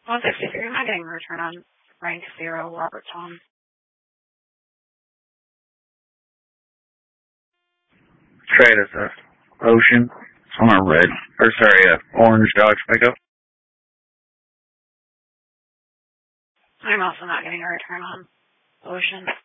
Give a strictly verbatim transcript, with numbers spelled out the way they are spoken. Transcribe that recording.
one sixty-three, I'm not getting a return on rank zero, Robert Tom. Trade is a Ocean. It's on a red, or sorry, a orange Dodge pickup. I'm also not getting a return on Ocean.